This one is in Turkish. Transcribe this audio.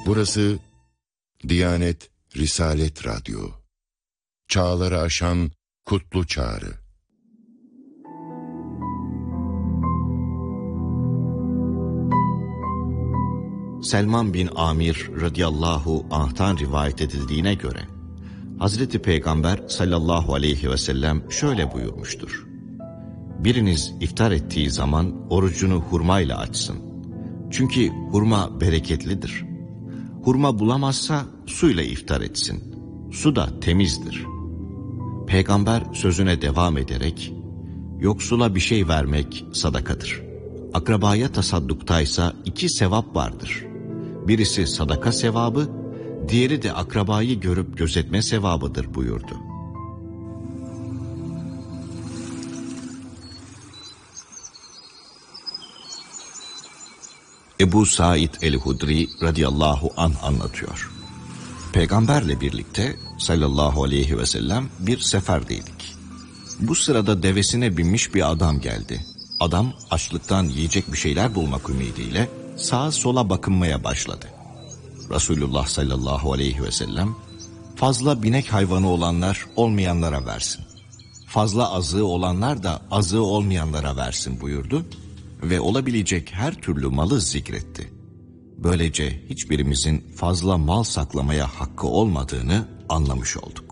Burası Diyanet Risalet Radyo. Çağları aşan kutlu çağrı. Selman bin Amir radıyallahu anh'tan rivayet edildiğine göre Hazreti Peygamber sallallahu aleyhi ve sellem şöyle buyurmuştur: biriniz iftar ettiği zaman orucunu hurmayla açsın. Çünkü hurma bereketlidir. Hurma bulamazsa suyla iftar etsin. Su da temizdir. Peygamber sözüne devam ederek, yoksula bir şey vermek sadakadır. Akrabaya tasadduktaysa 2 sevap vardır. Birisi sadaka sevabı, diğeri de akrabayı görüp gözetme sevabıdır buyurdu. Ebu Said el-Hudri radıyallahu anh anlatıyor. Peygamberle birlikte sallallahu aleyhi ve sellem bir seferdeydik. Bu sırada devesine binmiş bir adam geldi. Adam açlıktan yiyecek bir şeyler bulmak ümidiyle sağa sola bakınmaya başladı. Resulullah sallallahu aleyhi ve sellem, fazla binek hayvanı olanlar olmayanlara versin. Fazla azığı olanlar da azığı olmayanlara versin buyurdu ve olabilecek her türlü malı zikretti. Böylece hiçbirimizin fazla mal saklamaya hakkı olmadığını anlamış olduk.